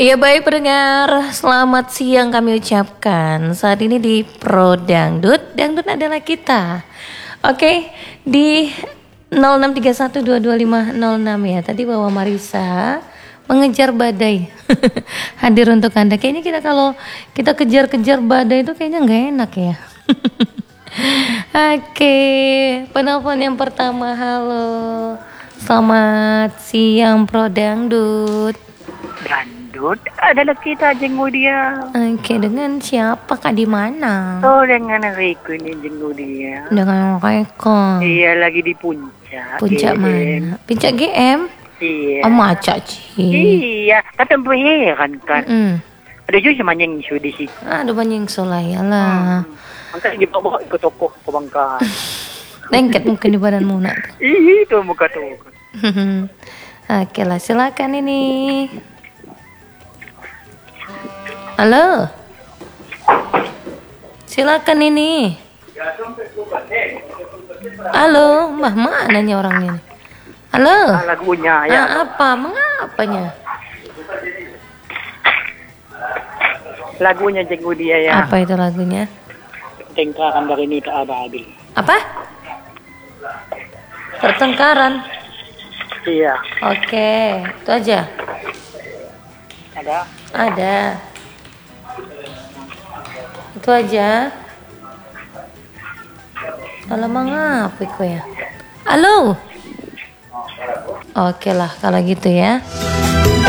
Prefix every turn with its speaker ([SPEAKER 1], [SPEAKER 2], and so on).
[SPEAKER 1] Iya baik pendengar, selamat siang kami ucapkan. Saat ini di Pro Dangdut, Dangdut adalah kita. Oke, di 0631225506 ya. Tadi bawa Marisa mengejar badai. Hadir untuk Anda. Kayaknya kalau kita kejar-kejar badai itu kayaknya nggak enak ya. Oke, penelpon yang pertama, halo. Selamat siang Pro Dangdut.
[SPEAKER 2] Dangdut adalah kita jenguk dia.
[SPEAKER 1] Oke, dengan siapa Kak, di mana?
[SPEAKER 2] Oh, dengan Riko ini jenguk dia.
[SPEAKER 1] Dengan Reko.
[SPEAKER 2] Iya, lagi di puncak.
[SPEAKER 1] Puncak
[SPEAKER 2] GM.
[SPEAKER 1] mana? Puncak GM?
[SPEAKER 2] Iya.
[SPEAKER 1] Oh, macak Ci.
[SPEAKER 2] Iya, kata heran kan. Ada juga manyeng isu di situ.
[SPEAKER 1] Aduh, banyak solaya lah.
[SPEAKER 2] Angkat dia bawa ke toko ke Bangka.
[SPEAKER 1] Lengket mungkin di badanmu nak.
[SPEAKER 2] Ih, itu muka toko.
[SPEAKER 1] Oke lah, silakan ini. Halo. Silakan ini. Halo, Mbah mananya orangnya? Halo.
[SPEAKER 2] Lagunya ya.
[SPEAKER 1] Apa? Mengapanya?
[SPEAKER 2] Lagunya jenguk dia ya.
[SPEAKER 1] Apa itu lagunya?
[SPEAKER 2] Tengkaran dari ini tak ada habis.
[SPEAKER 1] Apa? Pertengkaran.
[SPEAKER 2] Iya.
[SPEAKER 1] Oke, itu aja. Ada. Itu aja. Alamak ngapa kok ya? Halo. Oke lah kalau gitu ya.